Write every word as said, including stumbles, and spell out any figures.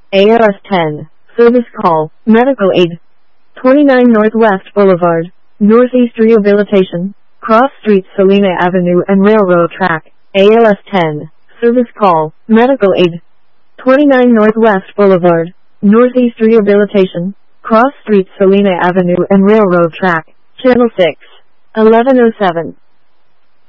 A L S ten, service call, medical aid. twenty-nine Northwest Boulevard, Northeast Rehabilitation, Cross Street Salina Avenue and Railroad Track. A L S ten, service call, medical aid. twenty-nine Northwest Boulevard, Northeast Rehabilitation, Cross Street Salina Avenue and Railroad Track. Channel six, eleven oh seven.